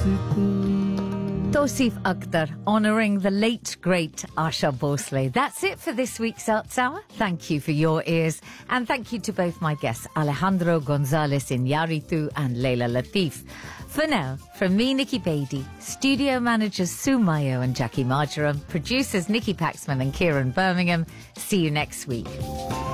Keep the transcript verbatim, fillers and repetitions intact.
Tosif Akhtar, honouring the late, great Asha Bhosle. That's it for this week's Arts Hour. Thank you for your ears. And thank you to both my guests, Alejandro Gonzalez Iñárritu and Leila Latif. For now, from me, Nikki Beattie, studio managers Sue Mayo and Jackie Marjoram, producers Nikki Paxman and Kieran Birmingham, see you next week.